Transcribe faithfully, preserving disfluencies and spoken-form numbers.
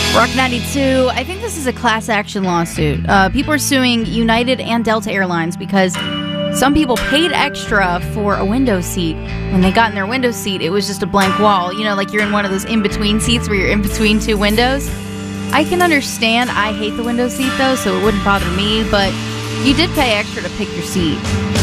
Rock ninety-two, I think this is a class action lawsuit. Uh, people are suing United and Delta Airlines because some people paid extra for a window seat. When they got in their window seat, it was just a blank wall. You know, like you're in one of those in-between seats where you're in between two windows. I can understand. I hate the window seat, though, so it wouldn't bother me. But you did pay extra to pick your seat.